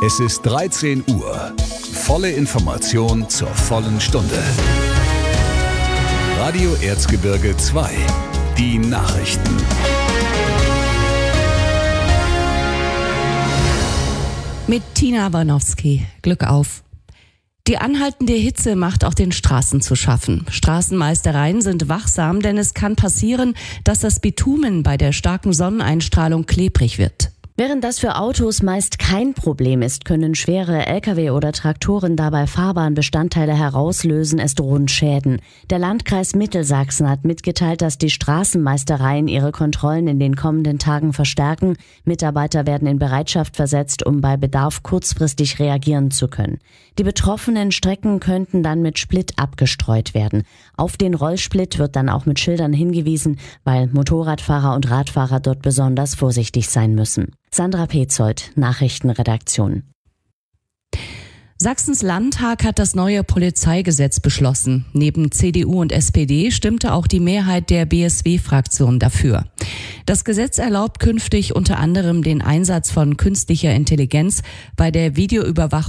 Es ist 13 Uhr. Volle Information zur vollen Stunde. Radio Erzgebirge 2. Die Nachrichten. Mit Tina Warnowski. Glück auf. Die anhaltende Hitze macht auch den Straßen zu schaffen. Straßenmeistereien sind wachsam, denn es kann passieren, dass das Bitumen bei der starken Sonneneinstrahlung klebrig wird. Während das für Autos meist kein Problem ist, können schwere Lkw oder Traktoren dabei Fahrbahnbestandteile herauslösen, es drohen Schäden. Der Landkreis Mittelsachsen hat mitgeteilt, dass die Straßenmeistereien ihre Kontrollen in den kommenden Tagen verstärken. Mitarbeiter werden in Bereitschaft versetzt, um bei Bedarf kurzfristig reagieren zu können. Die betroffenen Strecken könnten dann mit Split abgestreut werden. Auf den Rollsplit wird dann auch mit Schildern hingewiesen, weil Motorradfahrer und Radfahrer dort besonders vorsichtig sein müssen. Sandra Petzold, Nachrichtenredaktion. Sachsens Landtag hat das neue Polizeigesetz beschlossen. Neben CDU und SPD stimmte auch die Mehrheit der BSW-Fraktion dafür. Das Gesetz erlaubt künftig unter anderem den Einsatz von künstlicher Intelligenz bei der Videoüberwachung